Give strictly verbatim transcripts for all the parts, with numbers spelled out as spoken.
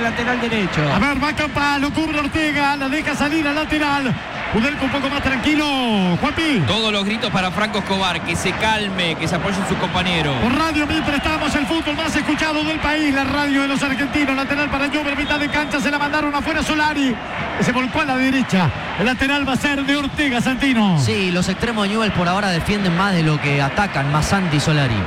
lateral derecho. A ver, va Capaz, lo cubre Ortega, la deja salir al lateral. Kudelka un poco más tranquilo, Juanpi. Todos los gritos para Franco Escobar, que se calme, que se apoye en su compañero. Por Radio Mitre estamos, el fútbol más escuchado del país, la radio de los argentinos. Lateral para Newell, mitad de cancha, se la mandaron afuera Solari, que se volcó a la derecha. El lateral va a ser de Ortega, Santino. Sí, los extremos de Newell por ahora defienden más de lo que atacan, Masanti y Solari.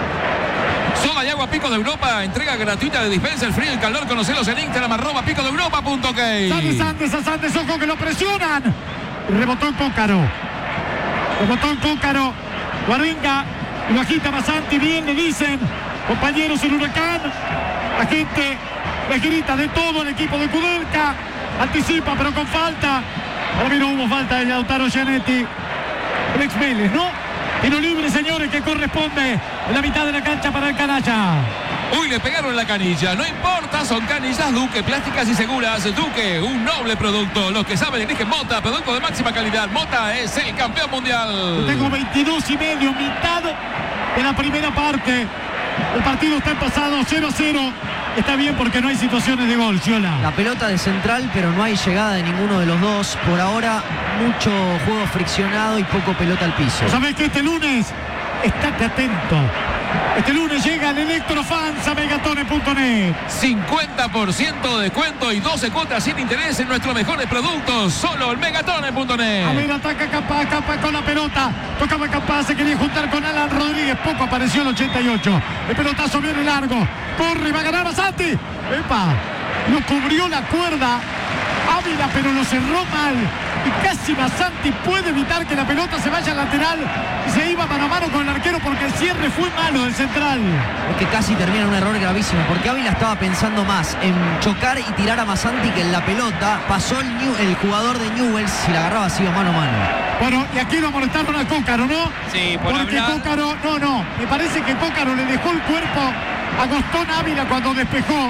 Soda y agua Pico de Europa, entrega gratuita de dispensa, el frío y el calor. Conocelos en Instagram, arroba pico de europa punto ok. Sandes, Sandes, a Sandes, ojo que lo presionan. Rebotó en Cócaro. Rebotó en Cócaro. Guarenga. Y lo agita Masanti. Bien le dicen. Compañeros el Huracán. La gente le grita de todo el equipo de Kudelka. Anticipa pero con falta. Para mí no hubo falta de Lautaro Gianetti. El ex Vélez, ¿no? Tiro libre, señores, que corresponde en la mitad de la cancha para el canalla. Uy, le pegaron la canilla. No importa, son canillas Duque, plásticas y seguras. Duque, un noble producto. Los que saben eligen Mota, producto de máxima calidad. Mota es el campeón mundial. Tengo veintidós y medio, mitad de la primera parte. El partido está empezado cero a cero. Está bien porque no hay situaciones de gol, Ciola. La pelota de central, pero no hay llegada de ninguno de los dos. Por ahora, mucho juego friccionado y poco pelota al piso. ¿Sabés que este lunes? Estate atento. Este lunes llega el Electrofans a megatone punto net. cincuenta por ciento de descuento y doce cuotas sin interés en nuestros mejores productos. Solo en megatone punto net. A ver, ataca Capaz, Capaz con la pelota. Tocaba Capaz, se quería juntar con Alan Rodríguez. Poco apareció el ochenta y ocho. El pelotazo viene largo. Corre, va a ganar Masanti. Epa, lo cubrió la cuerda Ávila, pero lo cerró mal. Y casi Masanti puede evitar que la pelota se vaya al lateral. Y se iba mano a mano con el arquero porque el cierre fue malo del central. Es que casi termina en un error gravísimo, porque Ávila estaba pensando más en chocar y tirar a Masanti que en la pelota. Pasó el, New, el jugador de Newell's, si la agarraba se iba mano a mano. Bueno, y aquí lo molestaron a Cócaro, ¿no? Sí, por Porque hablar... Cócaro, no, no, me parece que Cócaro le dejó el cuerpo a Gastón Ávila cuando despejó.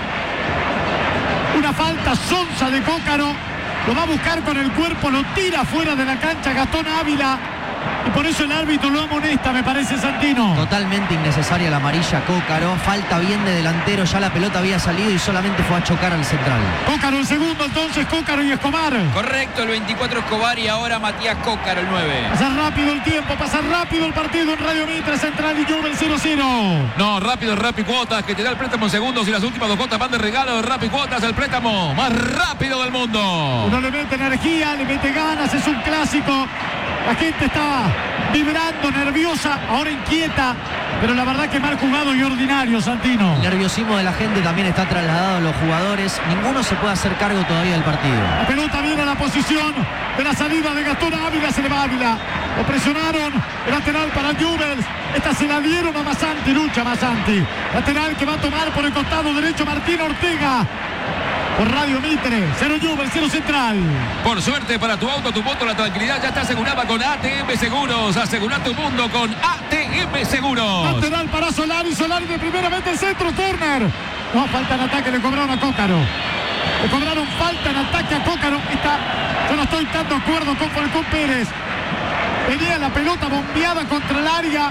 Una falta sonsa de Cócaro. Lo va a buscar con el cuerpo, lo tira fuera de la cancha Gastón Ávila. Y por eso el árbitro lo amonesta, me parece, Santino. Totalmente innecesaria la amarilla Cócaro. Falta bien de delantero, ya la pelota había salido y solamente fue a chocar al central. Cócaro el segundo, entonces Cócaro y Escobar. Correcto, el veinticuatro Escobar y ahora Matías Cócaro, el nueve. Pasa rápido el tiempo, pasa rápido el partido en Radio Mitre, Central y Newell's cero cero. No, rápido Rappi Cuotas, que te da el préstamo en segundos y las últimas dos cuotas van de regalo. Rappi Cuotas, el préstamo más rápido del mundo. Uno le mete energía, le mete ganas, es un clásico. La gente está vibrando, nerviosa, ahora inquieta, pero la verdad que mal jugado y ordinario, Santino. El nerviosismo de la gente también está trasladado a los jugadores. Ninguno se puede hacer cargo todavía del partido. La pelota viene a la posición de la salida de Gastón Ávila, se le va Ávila. Lo presionaron, el lateral para Newell's. Esta se la dieron a Masanti, lucha Masanti. Lateral que va a tomar por el costado derecho Martín Ortega. Por Radio Mitre, cero Newell's, cero Central. Por suerte para tu auto, tu moto, la tranquilidad ya está asegurada con A T M Seguros. Asegura tu mundo con A T M Seguros. Lateral para Solari, Solari de primera vez del centro, corner. No, falta en ataque, le cobraron a Cócaro. Le cobraron falta en ataque a Cócaro. Esta, yo no estoy tan de acuerdo con Falcón Pérez. Venía la pelota bombeada contra el área.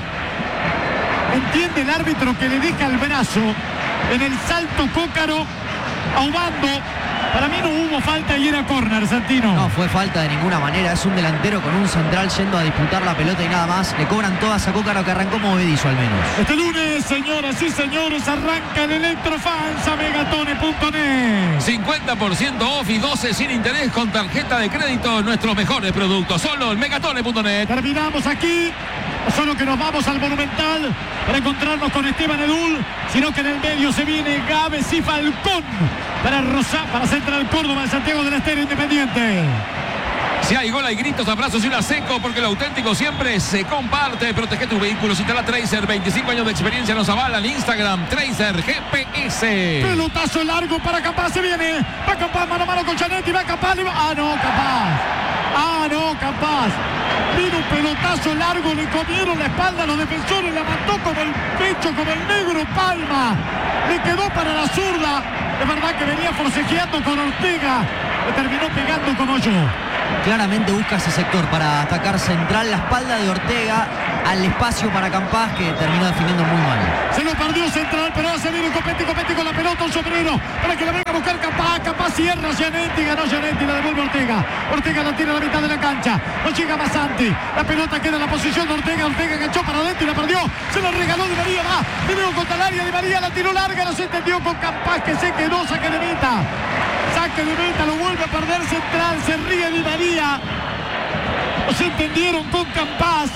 Entiende el árbitro que le deja el brazo en el salto Cócaro. Ahumando. Para mí no hubo falta y era córner, Santino. No fue falta de ninguna manera. Es un delantero con un central yendo a disputar la pelota y nada más. Le cobran todas a Cócaro, que arrancó movedizo al menos. Este lunes, señoras y señores, arranca el Electrofans a megatone punto net. cincuenta por ciento off y doce sin interés con tarjeta de crédito. Nuestros mejores productos. Solo en megatone punto net. Terminamos aquí. Solo que nos vamos al Monumental para encontrarnos con Esteban Edul, sino que en el medio se viene Gávez y Falcón para Rosa, para Central Córdoba de Santiago del Estero Independiente. Si hay gol, hay gritos, abrazos y una seco, porque lo auténtico siempre se comparte. Protege tus vehículos, instala Tracer, veinticinco años de experiencia nos avalan. Instagram, Tracer G P S. Pelotazo largo para Capaz, se viene. Va Capaz, mano a mano con Gianetti, va Capaz. Va... Ah, no, Capaz. Ah, no, Capaz. Vino un pelotazo largo, le comieron la espalda a los defensores, la mató como el pecho, como el negro Palma. Le quedó para la zurda. Es verdad que venía forcejeando con Ortega. Le terminó pegando como yo. Claramente busca ese sector para atacar Central. La espalda de Ortega al espacio para Campás, que terminó definiendo muy mal. Se lo perdió central, pero va a salir Copetti, Copetti con la pelota, un sombrero para que la venga a buscar Campás. Campás cierra Gianetti, ganó Gianetti, la devuelve Ortega. Ortega la tira a la mitad de la cancha. No llega Masanti. La pelota queda en la posición de Ortega. Ortega enganchó para adentro y la perdió. Se la regaló Di María. Va. Video contra el área. Di María la tiró larga. No se entendió con Campás, que se quedó. Saque de meta. Saque de meta. Lo vuelve a perder central. Se ríe Di María. No se entendieron con Campás.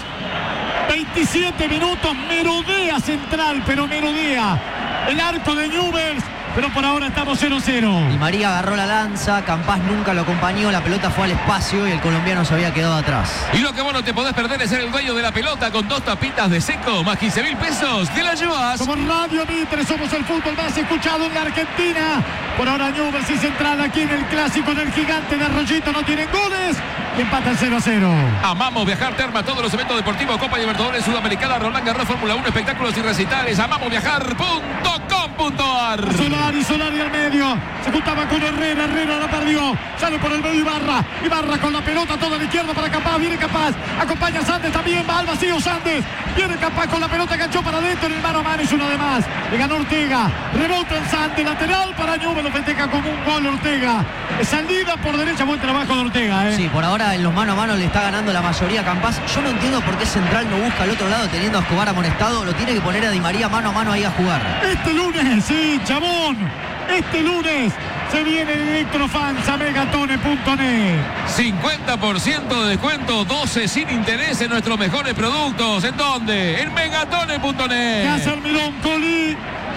veintisiete minutos. Merodea central, pero merodea el arco de Newell's. Pero por ahora estamos cero cero. Di María agarró la lanza, Campás nunca lo acompañó, la pelota fue al espacio y el colombiano se había quedado atrás. Y lo que vos no te podés perder es ser el dueño de la pelota con dos tapitas de seco, más quince mil pesos, te la llevas. Somos Radio Mitre, somos el fútbol más escuchado en la Argentina. Por ahora Newell's y Central aquí en el clásico del gigante de Arroyito no tienen goles. Y empatan cero a cero. Amamos viajar, Terma, todos los eventos deportivos, Copa Libertadores, Sudamericana, Roland Garros, Fórmula uno, espectáculos y recitales. amamos viajar punto com punto ar. Solari, Solari al medio. Se juntaba con Herrera, Herrera la perdió. Sale por el medio Ibarra. Ibarra con la pelota toda a la izquierda para Campás. Viene Campás. Acompaña a Sandes también. Va al vacío Sandes. Viene Campás con la pelota, enganchó para adentro. En el mano a mano hizo una de más. Le ganó Ortega. Rebota en Sandes. Lateral para Newell's. Lo festeja como un gol Ortega. Salida por derecha. Buen trabajo de Ortega. ¿eh? Sí, por ahora en los mano a mano le está ganando la mayoría a Campás. Yo no entiendo por qué Central no busca al otro lado teniendo a Escobar amonestado. Lo tiene que poner a Di María mano a mano ahí a jugar. Este lunes, sí, chabón. Este lunes se viene el Electrofans a megatone punto net. cincuenta por ciento de descuento, doce sin interés en nuestros mejores productos. ¿En dónde? En megatone punto net. Casa Almirón Colí.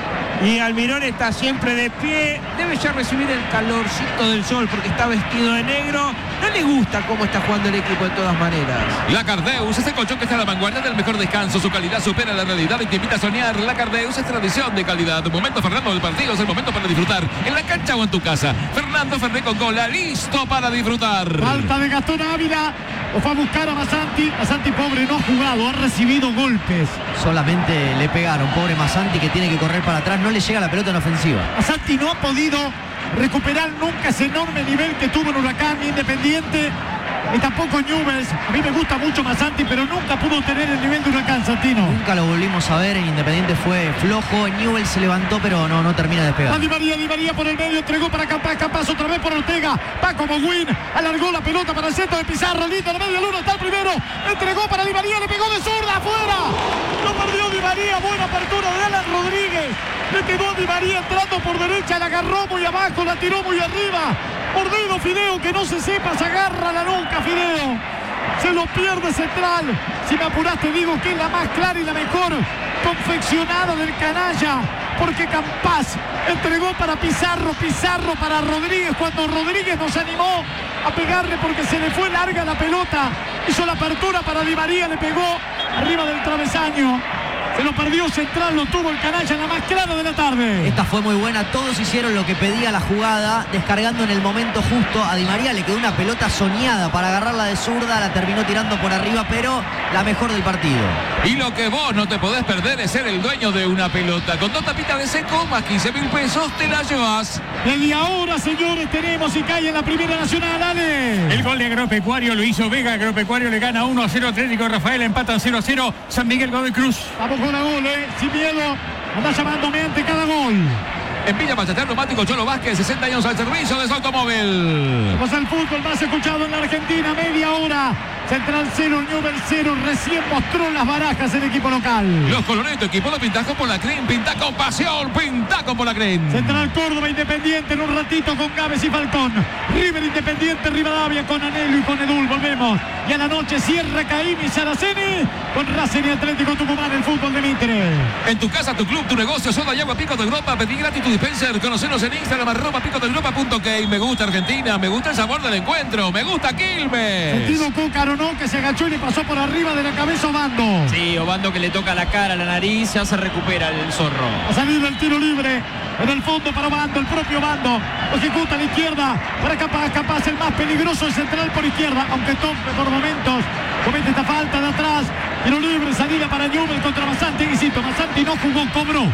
Y Almirón está siempre de pie. Debe ya recibir el calorcito del sol porque está vestido de negro. No le gusta cómo está jugando el equipo de todas maneras. La Cardeus, ese colchón que está a la vanguardia del mejor descanso. Su calidad supera la realidad y te invita a soñar. La Cardeus es tradición de calidad. Momento Fernando del partido, es el momento para disfrutar. En la cancha o en tu casa. Fernando Ferné con cola, listo para disfrutar. Falta de Gastón Ávila. O fue a buscar a Masanti. Masanti pobre no ha jugado, ha recibido golpes. Solamente le pegaron, pobre Masanti que tiene que correr para atrás. No le llega la pelota en ofensiva. Masanti no ha podido recuperar nunca ese enorme nivel que tuvo en Huracán ni Independiente, ni tampoco Newell's. A mí me gusta mucho Masanti, pero nunca pudo tener el nivel de Huracán, Santino. Nunca lo volvimos a ver, en Independiente fue flojo, en Newell's se levantó, pero no, no termina de despegar. A Di María, Di María por el medio, entregó para Campás, Campás otra vez por Ortega, va como Win, alargó la pelota para el centro de Pizarro, lindo, en la media luna está el primero, entregó para Di María, le pegó de zurda, afuera, lo perdió Di María, buena apertura de Alan Rodríguez, le quedó Di María entrando por derecha, la agarró muy abajo, la tiró muy arriba, mordido Fideo, que no se sepa, se agarra la nuca Fideo, se lo pierde Central. Si me apurás te digo que es la más clara y la mejor confeccionada del canalla, porque Campás entregó para Pizarro, Pizarro para Rodríguez, cuando Rodríguez nos animó a pegarle porque se le fue larga la pelota, hizo la apertura para Di María, le pegó arriba del travesaño. Se lo perdió Central, lo tuvo el canalla en la más clara de la tarde. Esta fue muy buena, todos hicieron lo que pedía la jugada, descargando en el momento justo. A Di María le quedó una pelota soñada para agarrarla de zurda, la terminó tirando por arriba, pero la mejor del partido. Y lo que vos no te podés perder es ser el dueño de una pelota. Con dos tapitas de seco, más quince mil pesos, te la llevas. Media hora, señores, tenemos y cae en la Primera Nacional, Ale. El gol de Agropecuario lo hizo Vega. Agropecuario le gana uno a cero Atlético Rafael, empatan cero a cero San Miguel Godoy Cruz. Vamos con la gol, eh, sin miedo. Anda llamándome ante cada gol. En Villa Machater, neumático Cholo Vázquez, sesenta años al servicio de su automóvil. Vamos al fútbol más escuchado en la Argentina, media hora. Central cero, Newell's cero, recién mostró las barajas el equipo local. Los colores de tu equipo lo pintás con Polacren, pinta con pasión, pinta con Polacren. Central Córdoba, Independiente en un ratito con Gávez y Falcón. River, Independiente, Rivadavia con Anelo y con Edul, volvemos. Y a la noche cierra Caín y Saraceni con Racing y Atlético Tucumán, el fútbol de Mitre. En tu casa, tu club, tu negocio, soda y agua Pico de Europa, pedí gratis tu dispenser, conocenos en Instagram, arroba pico de europa punto k. Me gusta Argentina, me gusta el sabor del encuentro, me gusta Quilmes. Sentido Cúcaro, ¿no? Que se agachó y le pasó por arriba de la cabeza Obando. Sí, Obando que le toca la cara, la nariz, ya se recupera el zorro. Ha salido el tiro libre en el fondo para Obando, el propio Obando. Lo ejecuta a la izquierda para Campás, Campás el más peligroso, el Central por izquierda, aunque tope por momentos. Comete esta falta de atrás. Tiro libre, salida para Newell's contra Masanti. Insisto, Masanti no jugó, cobró.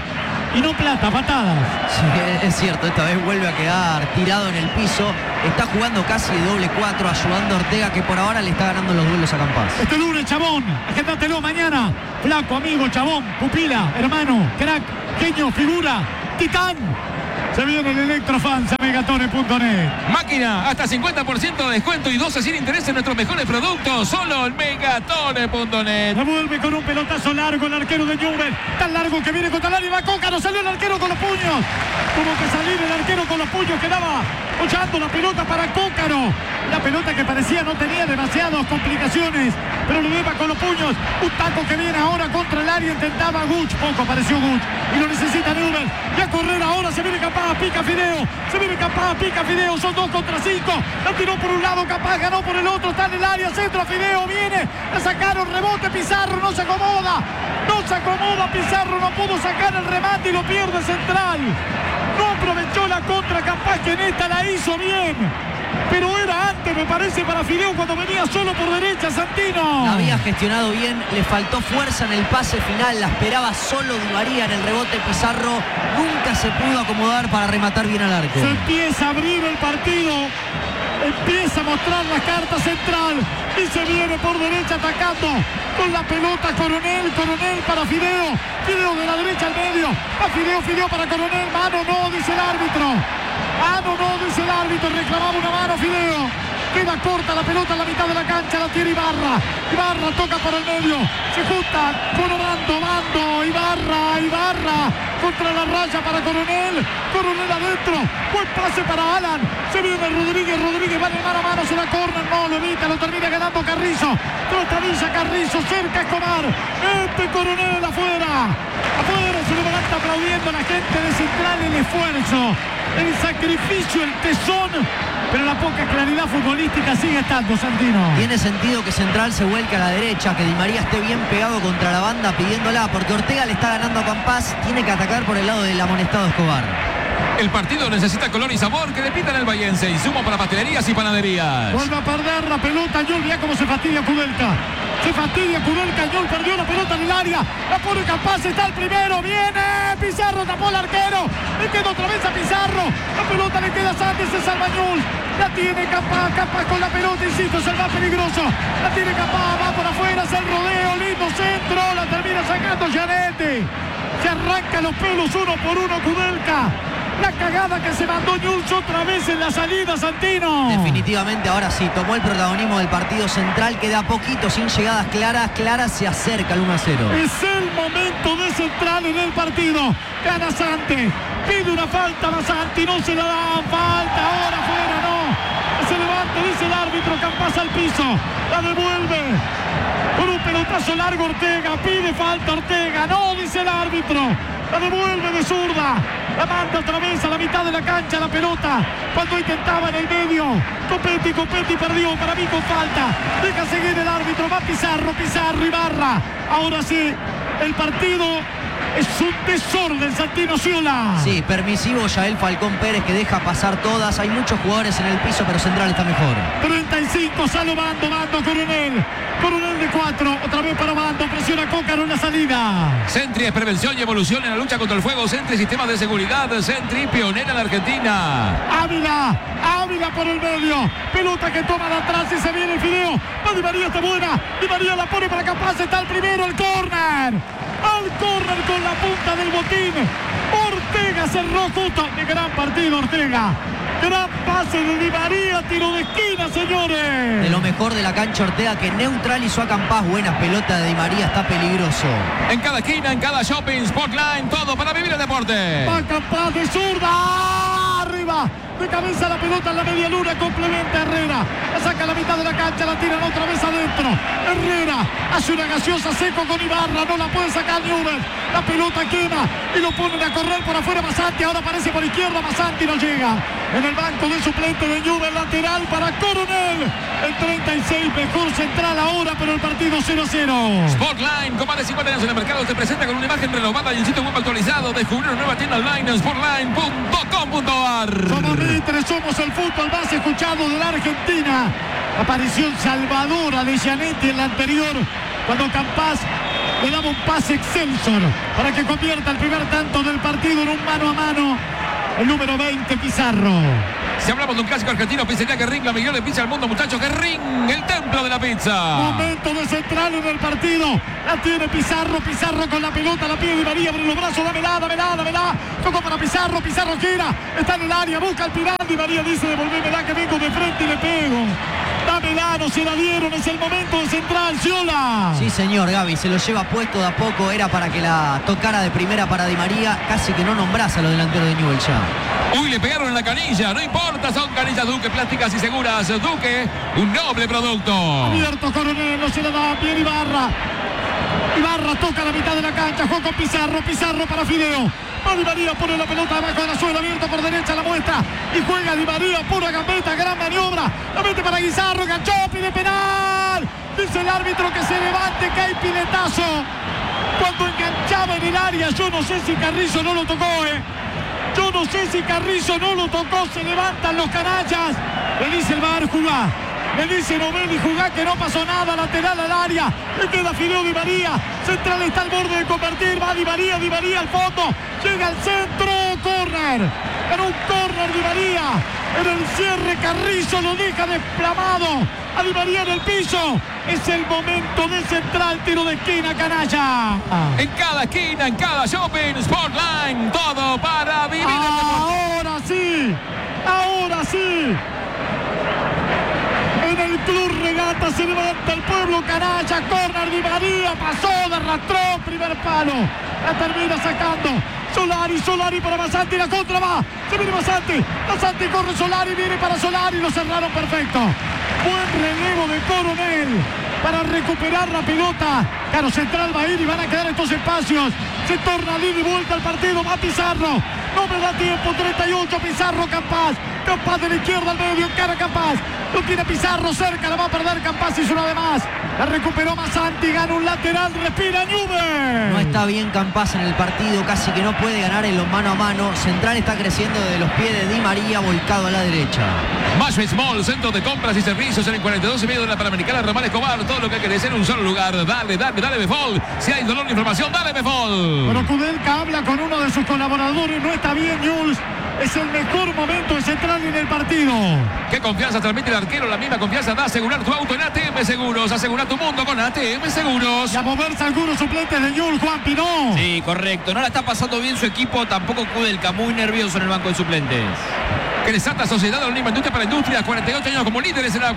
y no plata, patadas. Sí, es cierto, esta vez vuelve a quedar tirado en el piso. Está jugando casi de doble cuatro, ayudando a Ortega, que por ahora le está ganando los duelos a Campás. Este lunes, Chabón, agéndatelo mañana. Flaco, amigo, Chabón, pupila, hermano, crack, genio, figura, titán. Se viene el Electrofans a megatone punto net. Máquina, hasta cincuenta por ciento de descuento y doce sin interés en nuestros mejores productos. Solo en megatone punto net. Revuelve con un pelotazo largo el arquero de Newell. Tan largo que viene contra el área. Va Cócaro, salió el arquero con los puños. Tuvo que salir el arquero con los puños. Quedaba hollando la pelota para Cócaro. La pelota que parecía no tenía demasiadas complicaciones, pero lo lleva con los puños. Un taco que viene ahora contra el área. Intentaba Guch. Poco apareció Guch. Y lo necesita Newell. Y a correr ahora. Se viene Capaz. Pica Fideo. Se viene Capaz. Pica Fideo. Son dos contra cinco. La tiró por un lado. Capaz ganó por el otro. Está en el área. Centro a Fideo. Viene. La sacaron. Rebote. Pizarro. No se acomoda. No se acomoda. Pizarro no pudo sacar el remate y lo pierde Central. No aprovechó la contra. Capaz que en esta la hizo bien. Pero era antes, me parece, para Fideo cuando venía solo por derecha Santino. La había gestionado bien, le faltó fuerza en el pase final, la esperaba solo Di María en el rebote. Pizarro nunca se pudo acomodar para rematar bien al arco. Se empieza a abrir el partido, empieza a mostrar la carta Central y se viene por derecha atacando con la pelota Coronel, Coronel para Fideo, Fideo de la derecha al medio, a Fideo, Fideo para Coronel, mano no, dice el árbitro. Mano no, dice el árbitro, reclamaba una mano Fideo. Queda corta la pelota en la mitad de la cancha, la tiene Ibarra. Ibarra toca por el medio, se junta con Orando, Bando, Ibarra, Ibarra contra la raya para Coronel. Coronel adentro, buen pase para Alan. Se viene Rodríguez, Rodríguez va de mano a mano, se la corner, no lo evita, lo termina ganando Carrizo. Trotadilla Carrizo, cerca Escobar. Este Coronel afuera. Afuera se levanta aplaudiendo a la gente de Central el esfuerzo, el sacrificio, el tesón, pero la poca claridad futbolística sigue estando, Santino. Tiene sentido que Central se vuelque a la derecha, que Di María esté bien pegado contra la banda pidiéndola, porque Ortega le está ganando a Campás, tiene que atacar por el lado del amonestado Escobar. El partido necesita color y sabor, que le pitan el Vallense. Insumo para pastelerías y panaderías. Vuelve a perder la pelota Ñol, mira cómo se fastidia Kudelka. Se fastidia Kudelka, Ñol perdió la pelota en el área. La pone Campás, está el primero, viene Pizarro, tapó al arquero. Le queda otra vez a Pizarro. La pelota le queda a Sánchez, se salva Ñol. La tiene Campás, Campás con la pelota, insisto, es el más peligroso. La tiene Campás, va por afuera, es el rodeo, lindo centro. La termina sacando Gianetti. Se arranca los pelos uno por uno Kudelka. La cagada que se mandó Ñuls otra vez en la salida, Santino. Definitivamente ahora sí, tomó el protagonismo del partido Central, que de a poquito, sin llegadas claras, claras, se acerca al uno a cero. Es el momento de Central en el partido. Gana Santi, pide una falta a Santi, no se la dan, falta, ahora fuera, no. Se levanta, dice el árbitro, Campás al piso, la devuelve. Por un pelotazo largo Ortega, pide falta Ortega, no, dice el árbitro. La devuelve de zurda. La manda otra vez a la mitad de la cancha la pelota. Cuando intentaba en el medio. Copetti, Copetti perdió para mí con falta. Deja seguir el árbitro. Va Pizarro, Pizarro, Ibarra. Ahora sí, el partido es un desorden, Santino Ciola. Sí, permisivo Yael Falcón Pérez, que deja pasar todas. Hay muchos jugadores en el piso, pero Central está mejor. treinta y cinco, sale Bando, Bando, Coronel. Coronel de cuatro, otra vez para Bando, presiona Cócaro en la salida. Sentry es prevención y evolución en la lucha contra el fuego. Sentry, sistemas de seguridad. Sentry, pionera en la Argentina. Ávila, Ávila por el medio. Pelota que toma de atrás y se viene el Fideo. Va Di María, está buena. Di María la pone para Campás, está el primero, el córner. Al córner con la punta del botín. Ortega cerró justo. De gran partido Ortega. Gran pase de Di María, tiro de esquina, señores. De lo mejor de la cancha Ortega, que neutralizó a Campás. Buena pelota de Di María, está peligroso. En cada esquina, en cada shopping, Spotline, todo para vivir el deporte. Va Campás de zurda. Arriba. De cabeza la pelota en la media luna, complementa Herrera. La saca a la mitad de la cancha, la tiran otra vez adentro. Herrera hace una gaseosa seco con Ibarra, no la puede sacar Newell. La pelota quema y lo ponen a correr por afuera Masanti. Ahora aparece por izquierda, Masanti no llega. En el banco de suplente de Newell, lateral para Coronel. El treinta y seis, mejor Central ahora, pero el partido cero a cero. Spotline, con más de cincuenta años en el mercado, te presenta con una imagen renovada y un sitio web actualizado. Descubrir una nueva tienda online en spotline punto com punto a r. Somos Mitre, somos el fútbol más escuchado de la Argentina. Aparición salvadora de Gianetti en la anterior, cuando Campás le daba un pase Excelsior para que convierta el primer tanto del partido en un mano a mano. El número veinte, Pizarro. Si hablamos de un clásico argentino, pizzería Guerrín, la mejor de pizza del mundo, muchachos. Guerrín, el templo de la pizza. Momento de central en el partido. La tiene Pizarro, Pizarro con la pelota, la pide Di María, abre los brazos, dámela, dámela, dámela. Tocó para Pizarro, Pizarro gira, está en el área, busca el pilar. Di María dice, devolvémela que vengo de frente y le pego. Dámela, no se la dieron, es el momento de central, Ciola. Sí, señor, Gaby, se lo lleva puesto de a poco, era para que la tocara de primera para Di María, casi que no nombrás a los delanteros de Newell's ya. Uy, le pegaron en la canilla, no importa, son canillas Duque, plásticas y seguras. Duque, un noble producto. Abierto Coronel, no se la da, bien Ibarra. Ibarra toca la mitad de la cancha, juega con Pizarro, Pizarro para Fideo. Va Di María, pone la pelota abajo de la suela, abierto por derecha, la muestra. Y juega Di María, pura gambeta, gran maniobra. La mete para Guizarro, ganchó, pide penal. Dice el árbitro que se levante, cae piletazo. Cuando enganchaba en el área, yo no sé si Carrizo no lo tocó, eh. Yo no sé si Carrizo no lo tocó, se levantan los canallas. Le dice el V A R, jugá. Le dice Novelli, jugá que no pasó nada, lateral al área. Le queda Fideo Di María. Central está al borde de convertir. Va Di María, Di María al fondo. Llega al centro, córner. Era un córner Di María. En el cierre Carrizo lo deja desplomado a Di María en el piso. Es el momento de Central, tiro de esquina, canalla. En cada esquina, en cada shopping, Sportline, todo para vivir. Ahora sí, ahora sí. En el Club Regata se levanta el pueblo, canalla, córner Di María, pasó, derrastró, primer palo. La termina sacando Solari, Solari para Masanti, la contra va. Se viene Masanti, Masanti corre Solari, viene para Solari, lo cerraron perfecto. Buen relevo de Coronel para recuperar la pelota. Claro, Central va a ir y van a quedar estos espacios. Se torna a ir y vuelta al partido, va Pizarro. No me da tiempo, treinta y ocho, Pizarro, Campas. Campas de la izquierda al medio, cara Campas. Lo tiene Pizarro cerca, la va a perder Campas, hizo una de más. La recuperó Masanti, gana un lateral, respira Newell's. No está bien Campas en el partido, casi que no puede ganar en los mano a mano. Central está creciendo desde los pies de Di María, volcado a la derecha. Mayo Small, centro de compras y servicios en el cuarenta y dos y medio de la Panamericana Román Escobar. Todo lo que hay que decir en un solo lugar. Dale, dale, dale Befol. Si hay dolor de inflamación, dale Befol. Pero Kudelka habla con uno de sus colaboradores. No está bien, Newell's. Es el mejor momento de Central en el partido. ¿Qué confianza transmite el arquero? La misma confianza da asegurar tu auto en A T M Seguros. Asegurar tu mundo con A T M Seguros. Y a moverse algunos suplentes de Newell's, Juan Pinó. Sí, correcto. No la está pasando bien su equipo, tampoco Kudelka, muy nervioso en el banco de suplentes. Cresata Sociedad Anónima Industria para Industria, cuarenta y ocho años como líderes en la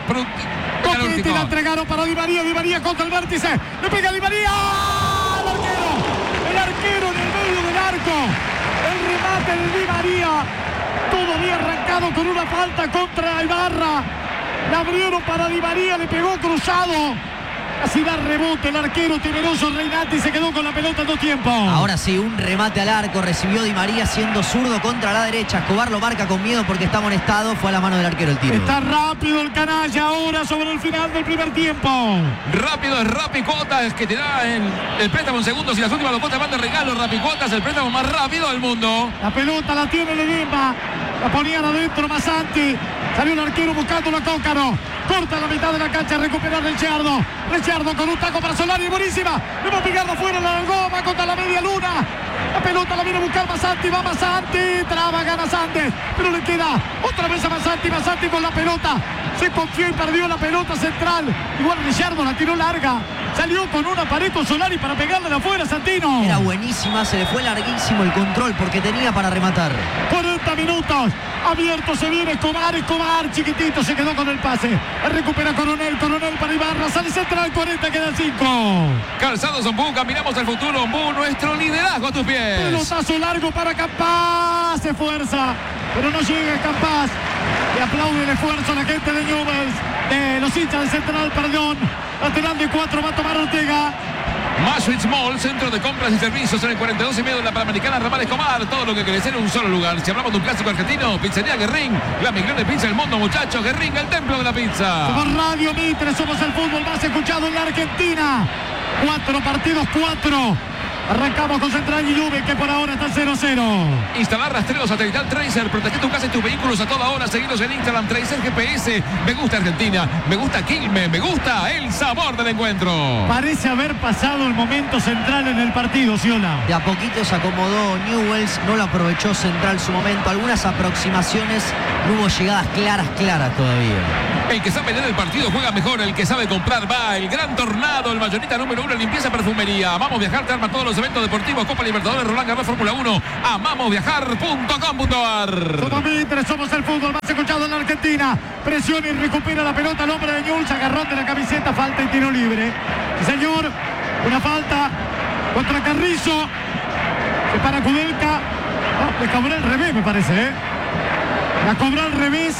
Coquete la entregaron para Di María, Di María contra el vértice. Le pega Di María. ¡Ah! El arquero. El arquero en el medio del arco. El remate de Di María. Todo había arrancado con una falta contra Ibarra. La abrieron para Di María, le pegó cruzado. Casi da rebote el arquero temeroso Reinati, se quedó con la pelota en dos tiempos. Ahora sí, un remate al arco, recibió Di María siendo zurdo contra la derecha. Escobar lo marca con miedo porque está amonestado, fue a la mano del arquero el tiro. Está rápido el canalla ahora sobre el final del primer tiempo. Rápido es Rapicuotas que te da el, el préstamo en segundos y las últimas dos cuotas van de regalo. Rapicuotas, el préstamo más rápido del mundo. La pelota la tiene Ledesma, la ponían adentro Masanti. Salió el arquero buscando a Cóncaro. Corta la mitad de la cancha, recupera Ricciardo. Ricciardo con un taco para Solari, buenísima. Le va a pegar de afuera, la largó, va contra la media luna. La pelota la viene a buscar Masanti, va Masanti, traba, gana Sandes, pero le queda otra vez a Masanti, Masanti con la pelota. Se confió y perdió la pelota Central. Igual Ricciardo la tiró larga. Salió con una pared con Solari para pegarle de afuera, Santino. Era buenísima, se le fue larguísimo el control porque tenía para rematar. cuarenta minutos. Abierto se viene Escobar, Escobar, chiquitito, se quedó con el pase. Recupera Coronel, Coronel para Ibarra, sale Central, cuarenta, quedan cinco. Calzados Ombú, caminamos al futuro, Ombú, nuestro liderazgo a tus pies. Pelotazo largo para Campas, se fuerza, pero no llega Campas. Le aplaude el esfuerzo a la gente de Newell's, de los hinchas de Central, perdón. Lateral de cuatro va a tomar Ortega. Maswitz Mall, centro de compras y servicios en el cuarenta y dos y medio de la Panamericana Ramal Escobar. Todo lo que querés en un solo lugar. Si hablamos de un clásico argentino, Pizzería Guerrín, la mejor de pizza del mundo, muchachos. Guerrín, el templo de la pizza. Somos Radio Mitre, somos el fútbol más escuchado en la Argentina. Cuatro partidos, cuatro. Arrancamos con Central y Juve, que por ahora está cero cero. Instalar rastreo satelital Tracer, protege tu casa y tus vehículos a toda hora. Seguilos en Instagram, Tracer G P S. Me gusta Argentina, me gusta Quilmes, me gusta el sabor del encuentro. Parece haber pasado el momento central en el partido, Ciola. De a poquito se acomodó Newell's, no lo aprovechó Central su momento. Algunas aproximaciones, no hubo llegadas claras, claras todavía. El que sabe leer el partido juega mejor, el que sabe comprar va. El Gran Tornado, el mayorista número uno en limpieza perfumería. Amamos Viajar, te arma todos los eventos deportivos, Copa Libertadores, Roland Garros, Fórmula uno. Amamos Viajar punto com punto a r. Somos Mitre, somos el fútbol más escuchado en la Argentina. Presiona y recupera la pelota el hombre de Newell's, agarrón de la camiseta, falta y tiro libre. Sí, señor, una falta contra Carrizo. Se para Kudelka. Oh, le cobró al revés, me parece, ¿eh? La cobró al revés.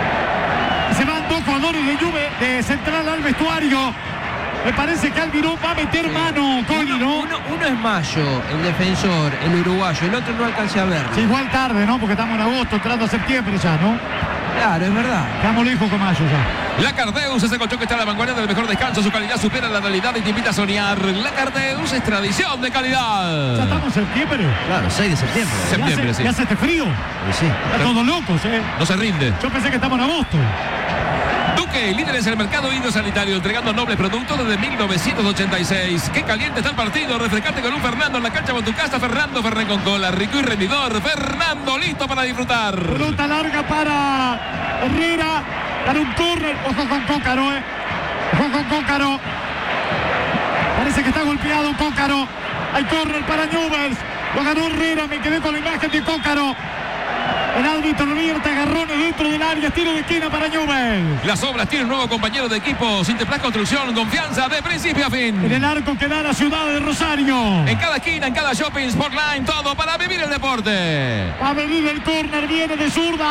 Se van dos jugadores de Juve, de Central al vestuario. Me parece que Almirón va a meter mano, Coli, ¿no? Uno, uno es Mayo, el defensor, el uruguayo. El otro no alcancé a ver. Sí, igual tarde, ¿no? Porque estamos en agosto, entrando a septiembre ya, ¿no? Claro, es verdad. Estamos lejos con Mayo ya. La Cardeus, ese colchón que está a la vanguardia del mejor descanso. Su calidad supera la realidad y te invita a soñar. La Cardeus es tradición de calidad. Ya estamos en septiembre. Claro, seis de septiembre. Septiembre, ya hace, sí. ya hace este frío. Y sí. Están todos locos, ¿eh? No se rinde. Yo pensé que estamos en agosto. Duque, líderes en el mercado hidrosanitario, entregando nobles productos desde mil novecientos ochenta y seis. Qué caliente está el partido. Refrescate con un Fernando en la cancha o en tu casa. Fernando Fernet con cola, rico y rendidor. Fernando, listo para disfrutar. Pelota larga para Herrera. Para un córner. Ojo con Cócaro, ¿eh? Ojo con Cócaro. Parece que está golpeado Cócaro. Hay córner para Newell's. Lo ganó Herrera. Me quedé con la imagen de Cócaro. El árbitro revierte agarrones dentro del área. Tiro de esquina para Newell's. Las obras tienen un nuevo compañero de equipo. Sinterplas Construcción, confianza de principio a fin. En el arco queda la ciudad de Rosario. En cada esquina, en cada shopping, Sportline, todo para vivir el deporte. Va a venir el córner, viene de zurda.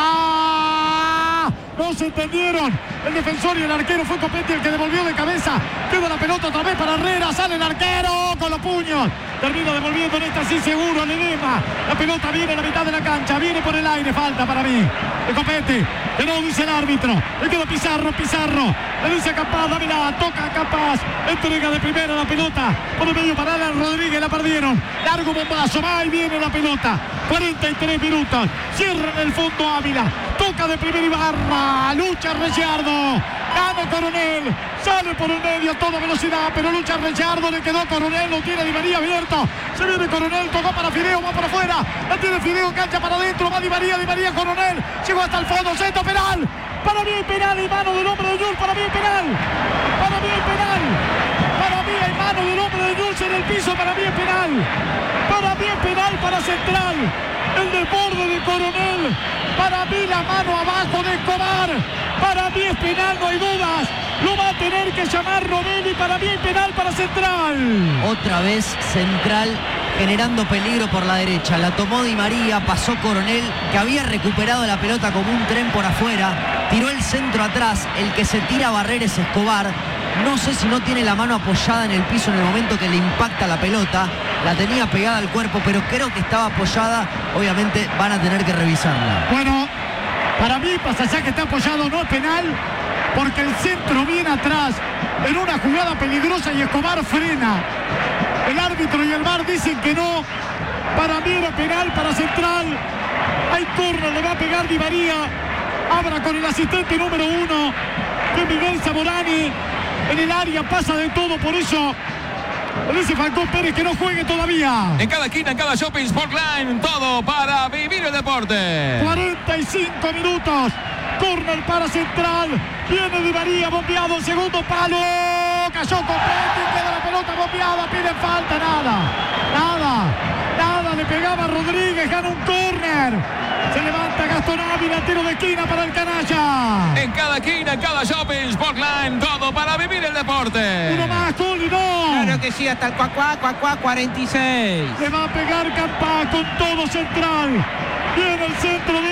¡Ah! No se entendieron. El defensor y el arquero fue Copetti el que devolvió de cabeza. Queda la pelota otra vez para Herrera. Sale el arquero con los puños. Termina devolviendo en esta, sí seguro, Ledesma. La pelota viene a la mitad de la cancha. Viene por el aire. Falta para mí. De Copetti. Que no dice el árbitro. Le quedó Pizarro, Pizarro. Le dice a Capaz, Dávila. Toca a Capaz. Entrega de primera la pelota. Por el medio para Alan Rodríguez. La perdieron. Largo bombazo. Va y viene la pelota. cuarenta y tres minutos. Cierra en el fondo Ávila. Toca de primera Ibarra. Lucha Ricciardo. Gana Coronel. Sale por el medio a toda velocidad. Pero lucha Ricciardo. Le quedó Coronel. Lo tiene Di María abierto. Se viene Coronel. Tocó para Fideo. Va para afuera. La tiene Fideo. Cancha para adentro. Va Di María. Di María Coronel. Llegó hasta el fondo. Centro penal. Para mí hay penal. Y mano del hombre de Newell's. Para mí hay penal. Para mí hay penal. Para mí hay mano del hombre de Newell's en el piso. Para mí hay penal. Para mí hay penal para Central. El desborde de Coronel. Para mí la mano abajo de Escobar. Para mí es penal, no hay dudas. Lo va a tener que llamar Romelli. Para mí hay penal para Central. Otra vez Central generando peligro por la derecha. La tomó Di María, pasó Coronel, que había recuperado la pelota como un tren por afuera. Tiró el centro atrás. El que se tira a barrer es Escobar. No sé si no tiene la mano apoyada en el piso en el momento que le impacta la pelota. La tenía pegada al cuerpo, pero creo que estaba apoyada. Obviamente van a tener que revisarla. Bueno, para mí, pasa ya que está apoyado, no es penal, porque el centro viene atrás en una jugada peligrosa y Escobar frena. El árbitro y el V A R dicen que no. Para mí era penal para Central. Hay córner, le va a pegar Di María. Abra con el asistente número uno, que Miguel Zamorani. En el área pasa de todo, por eso le dice Falcón Pérez que no juegue todavía. En cada esquina, en cada shopping, Sportline, todo para vivir el deporte. cuarenta y cinco minutos. Córner para Central. Viene Di María, bombeado el segundo palo. Cayó completo y queda la pelota bombeada. Piden falta, nada. Nada. Nada. Le pegaba a Rodríguez, gana un córner. Se levanta Gastón Ávila, tiro de esquina para el canalla. En cada esquina, en cada shopping, Sportline, todo para vivir el deporte. Uno más, Culi, no. Claro que sí, hasta el cuacuá, cuacuá, cuarenta y seis. Le va a pegar Campá con todo Central. Viene el centro de